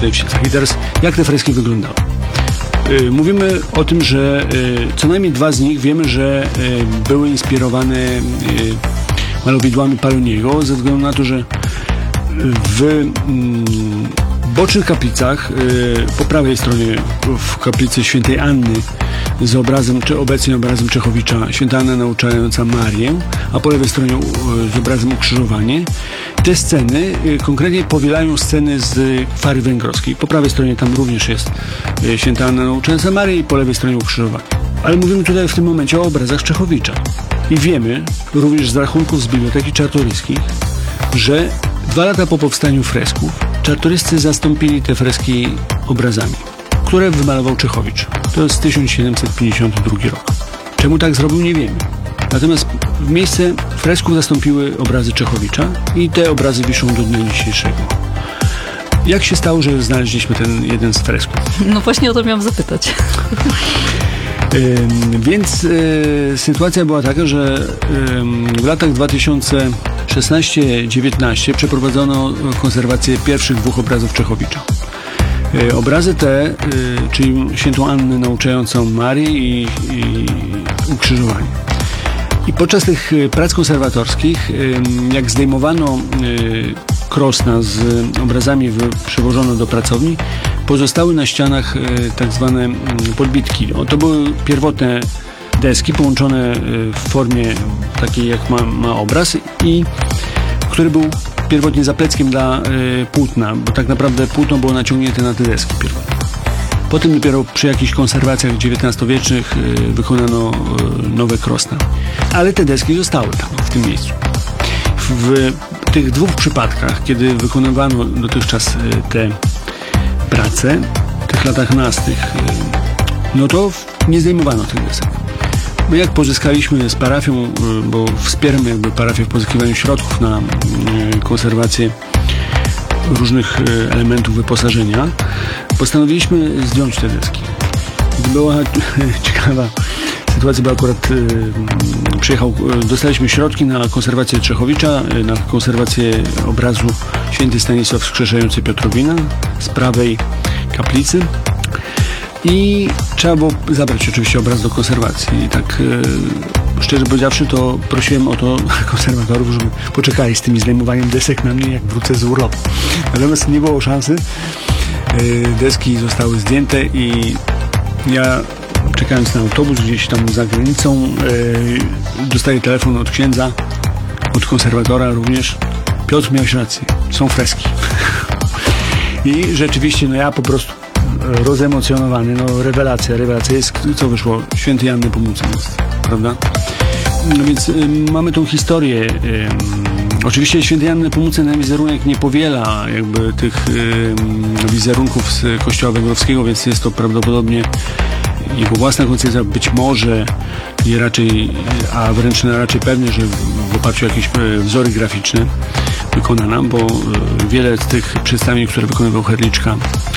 tutaj w Siedlcach. I teraz, jak te freski wyglądały? Mówimy o tym, że co najmniej dwa z nich wiemy, że były inspirowane malowidłami Paloniego, ze względu na to, że w bocznych kaplicach, po prawej stronie w kaplicy Świętej Anny z obrazem, czy obecnie obrazem Czechowicza, Święta Anna nauczająca Marię, a po lewej stronie z obrazem Ukrzyżowanie. Te sceny konkretnie powielają sceny z Kwary Węgrowskiej. Po prawej stronie tam również jest Święta Anna nauczająca Marię i po lewej stronie Ukrzyżowanie. Ale mówimy tutaj w tym momencie o obrazach Czechowicza. I wiemy, również z rachunków z Biblioteki Czartoryskich, że 2 lata po powstaniu fresków czartoryscy zastąpili te freski obrazami, które wymalował Czechowicz. To jest 1752 rok. Czemu tak zrobił, nie wiemy. Natomiast w miejsce fresków zastąpiły obrazy Czechowicza i te obrazy wiszą do dnia dzisiejszego. Jak się stało, że znaleźliśmy ten jeden z fresków? No właśnie o to miałam zapytać. Więc sytuacja była taka, że w latach 2016-19 przeprowadzono konserwację pierwszych 2 obrazów Czechowicza. Obrazy te, czyli Świętą Annę nauczającą Marię i Ukrzyżowanie. I podczas tych prac konserwatorskich, jak zdejmowano krosna z obrazami, przewożono do pracowni, pozostały na ścianach tak zwane podbitki. To były pierwotne deski połączone w formie takiej, jak ma obraz, i który był pierwotnie zapleckiem dla płótna, bo tak naprawdę płótno było naciągnięte na te deski pierwotnie. Potem dopiero przy jakichś konserwacjach XIX-wiecznych wykonano nowe krosna. Ale te deski zostały tam, w tym miejscu. W tych 2 przypadkach, kiedy wykonywano dotychczas te prace, w tych latach nastych, no to nie zdejmowano tych desek. My jak pozyskaliśmy z parafią, bo wspieramy jakby parafię w pozyskiwaniu środków na konserwację różnych elementów wyposażenia, postanowiliśmy zdjąć te deski. Była ciekawa sytuacja, bo akurat dostaliśmy środki na konserwację Czechowicza, na konserwację obrazu Święty Stanisław wskrzeszający Piotrowina z prawej kaplicy. I trzeba było zabrać oczywiście obraz do konserwacji. I tak szczerze powiedziawszy, to prosiłem o to konserwatorów, żeby poczekali z tymi zdejmowaniem desek na mnie, jak wrócę z urlopu. Natomiast nie było szansy. Deski zostały zdjęte i ja, czekając na autobus gdzieś tam za granicą, dostaję telefon od księdza, od konserwatora również. Piotr, miałeś rację, są freski. I rzeczywiście, no ja po prostu rozemocjonowany, no rewelacja jest, co wyszło, Świętej Anny Pomucen, prawda? No więc mamy tą historię. Oczywiście Świętej Anny Pomucen ten wizerunek nie powiela jakby tych wizerunków z Kościoła Węgrowskiego, więc jest to prawdopodobnie jego własna koncepcja, być może nie raczej, a wręcz raczej pewnie, że w oparciu o jakieś wzory graficzne wykonana, bo wiele z tych przedstawień, które wykonywał Herliczka,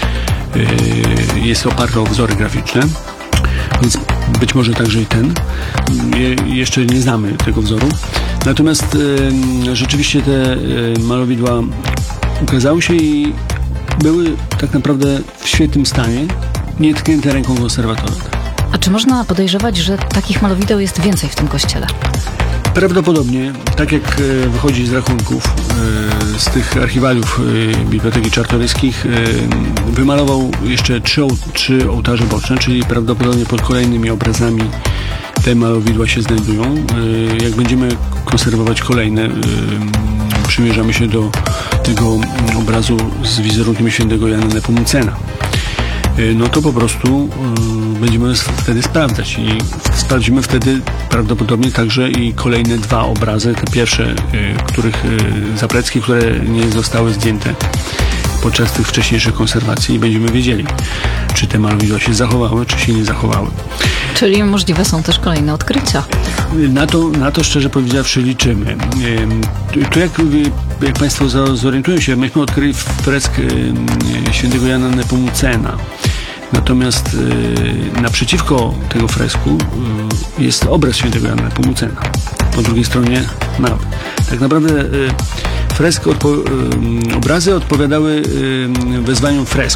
jest oparte o wzory graficzne, więc być może także i ten. Jeszcze nie znamy tego wzoru. Natomiast rzeczywiście te malowidła ukazały się i były tak naprawdę w świetnym stanie, nietknięte ręką konserwatora. A czy można podejrzewać, że takich malowideł jest więcej w tym kościele? Prawdopodobnie, tak jak wychodzi z rachunków, z tych archiwaliów Biblioteki Czartoryskich, wymalował jeszcze 3 ołtarze boczne, czyli prawdopodobnie pod kolejnymi obrazami te malowidła się znajdują. Jak będziemy konserwować kolejne, przymierzamy się do tego obrazu z wizerunkiem Świętego Jana Nepomucena. No to po prostu będziemy wtedy sprawdzać i sprawdzimy wtedy prawdopodobnie także i kolejne 2 obrazy, te pierwsze, których zaplecki, które nie zostały zdjęte podczas tych wcześniejszych konserwacji, i będziemy wiedzieli, czy te malowidła się zachowały, czy się nie zachowały. Czyli możliwe są też kolejne odkrycia. Na to szczerze powiedziawszy liczymy. Tu jak Państwo zorientują się, myśmy odkryli fresk Świętego Jana Nepomucena. Natomiast naprzeciwko tego fresku jest obraz Świętego Jana Nepomucena. Po drugiej stronie map. Tak naprawdę obrazy odpowiadały wezwaniom fresk.